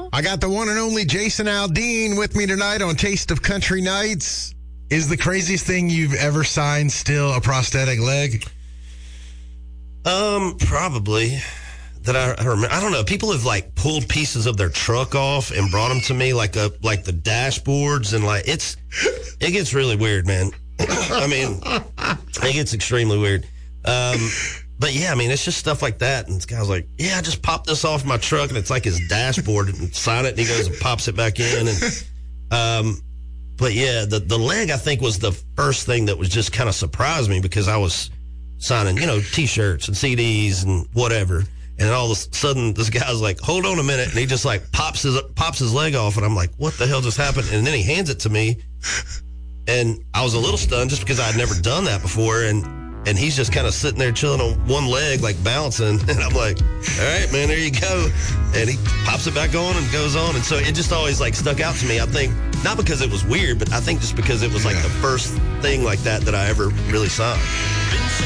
I got the one and only Jason Aldean with me tonight on Taste of Country Nights. Is the craziest thing you've ever signed still a prosthetic leg? Probably. That I remember. I don't know. People have like pulled pieces of their truck off and brought them to me, like the dashboards, and like it gets really weird, man. I mean, it gets extremely weird. But yeah, I mean, it's just stuff like that. And this guy's like, yeah, I just popped this off my truck, and it's like his dashboard, and sign it, and he goes and pops it back in. And but yeah, the leg, I think, was the first thing that was just kind of surprised me, because I was signing, T-shirts and CDs and whatever. And all of a sudden, this guy's like, hold on a minute. And he just like pops his leg off. And I'm like, what the hell just happened? And then he hands it to me. And I was a little stunned just because I'd never done that before. And he's just kind of sitting there chilling on one leg, like bouncing. And I'm like, all right, man, there you go. And he pops it back on and goes on. And so it just always like stuck out to me. I think not because it was weird, but I think just because it was like the first thing like that I ever really saw.